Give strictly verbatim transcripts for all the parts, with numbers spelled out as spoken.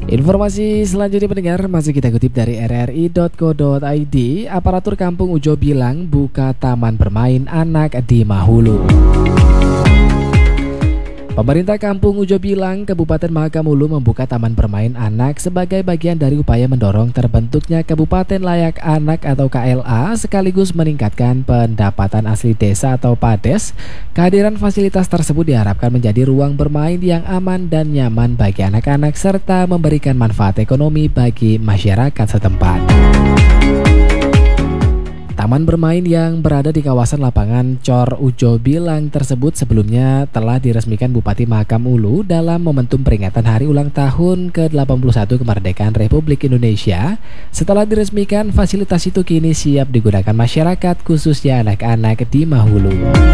Informasi selanjutnya pendengar masih kita kutip dari r r i titik co titik i d. Aparatur Kampung Ujo bilang buka taman bermain anak di Mahulu. Pemerintah Kampung Ujo bilang Kabupaten Mahakamulu membuka taman bermain anak sebagai bagian dari upaya mendorong terbentuknya Kabupaten Layak Anak atau K L A sekaligus meningkatkan pendapatan asli desa atau PADES. Kehadiran fasilitas tersebut diharapkan menjadi ruang bermain yang aman dan nyaman bagi anak-anak serta memberikan manfaat ekonomi bagi masyarakat setempat. Taman bermain yang berada di kawasan lapangan Cor Ujo Bilang tersebut sebelumnya telah diresmikan Bupati Mahakam Ulu dalam momentum peringatan hari ulang tahun ke delapan puluh satu kemerdekaan Republik Indonesia. Setelah diresmikan, fasilitas itu kini siap digunakan masyarakat khususnya anak-anak di Mahulu.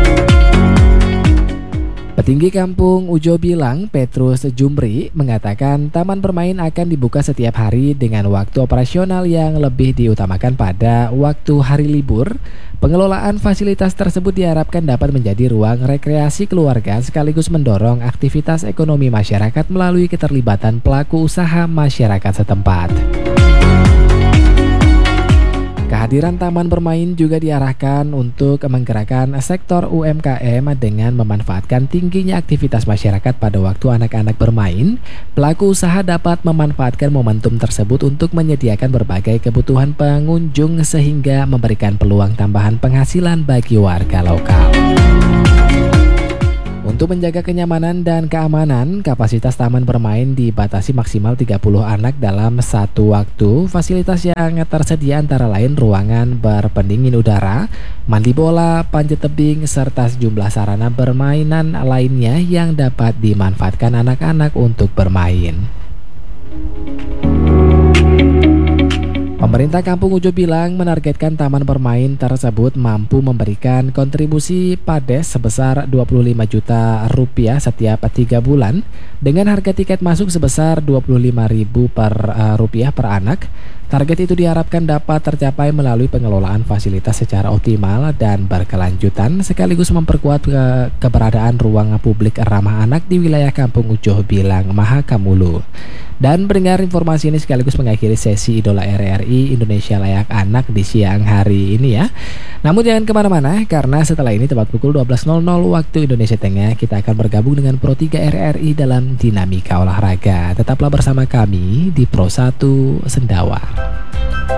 Petinggi Kampung Ujo Bilang, Petrus Jumri, mengatakan taman bermain akan dibuka setiap hari dengan waktu operasional yang lebih diutamakan pada waktu hari libur. Pengelolaan fasilitas tersebut diharapkan dapat menjadi ruang rekreasi keluarga sekaligus mendorong aktivitas ekonomi masyarakat melalui keterlibatan pelaku usaha masyarakat setempat. Kehadiran taman bermain juga diarahkan untuk menggerakkan sektor U M K M dengan memanfaatkan tingginya aktivitas masyarakat pada waktu anak-anak bermain. Pelaku usaha dapat memanfaatkan momentum tersebut untuk menyediakan berbagai kebutuhan pengunjung sehingga memberikan peluang tambahan penghasilan bagi warga lokal. Untuk menjaga kenyamanan dan keamanan, kapasitas taman bermain dibatasi maksimal tiga puluh anak dalam satu waktu. Fasilitas yang tersedia antara lain ruangan berpendingin udara, mandi bola, panjat tebing, serta sejumlah sarana permainan lainnya yang dapat dimanfaatkan anak-anak untuk bermain. Pemerintah Kampung Ujo Bilang menargetkan taman bermain tersebut mampu memberikan kontribusi PADES sebesar dua puluh lima juta rupiah setiap tiga bulan dengan harga tiket masuk sebesar dua puluh lima ribu per uh, rupiah per anak. Target itu diharapkan dapat tercapai melalui pengelolaan fasilitas secara optimal dan berkelanjutan sekaligus memperkuat ke keberadaan ruang publik ramah anak di wilayah Kampung Ujo Bilang, Mahakamulu. Dan pendengar, informasi ini sekaligus mengakhiri sesi Idola R R I Indonesia Layak Anak di siang hari ini ya. Namun jangan kemana-mana karena setelah ini tepat pukul dua belas waktu Indonesia Tengah kita akan bergabung dengan Pro tiga R R I dalam dinamika olahraga. Tetaplah bersama kami di Pro satu Sendawar.